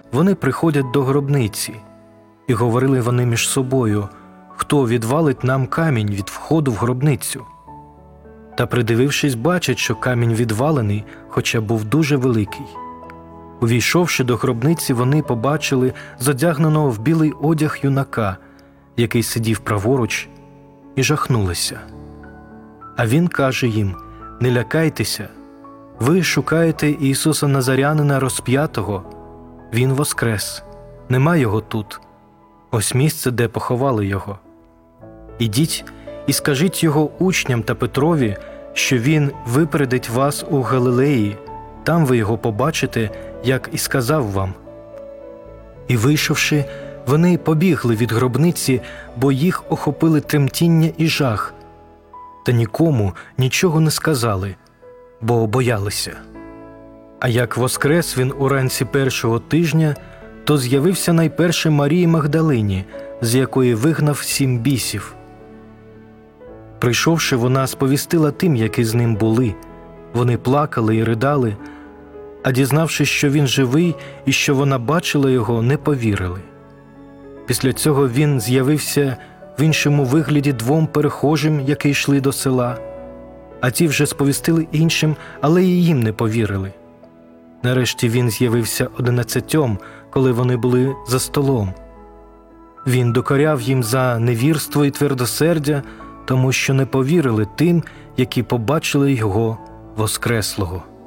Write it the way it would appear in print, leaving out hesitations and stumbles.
вони приходять до гробниці, і говорили вони між собою, хто відвалить нам камінь від входу в гробницю. Та, придивившись, бачать, що камінь відвалений, хоча був дуже великий. Увійшовши до гробниці, вони побачили зодягненого в білий одяг юнака, який сидів праворуч, і жахнулися. А він каже їм: «Не лякайтеся, ви шукаєте Ісуса Назарянина розп'ятого. Він воскрес, нема його тут. Ось місце, де поховали його. Ідіть і скажіть його учням та Петрові, що він випередить вас у Галилеї, там ви його побачите, як і сказав вам». І, вийшовши, вони побігли від гробниці, бо їх охопили тремтіння і жах, та нікому нічого не сказали, бо боялися. А як воскрес він уранці першого тижня, то з'явився найперше Марії Магдалині, з якої вигнав 7 бісів. Прийшовши, вона сповістила тим, які з ним були. Вони плакали і ридали, а дізнавшись, що він живий і що вона бачила його, не повірили. Після цього він з'явився в іншому вигляді 2 перехожим, які йшли до села, а ті вже сповістили іншим, але і їм не повірили. Нарешті він з'явився 11, коли вони були за столом. Він докоряв їм за невірство і твердосердя, тому що не повірили тим, які побачили його воскреслого.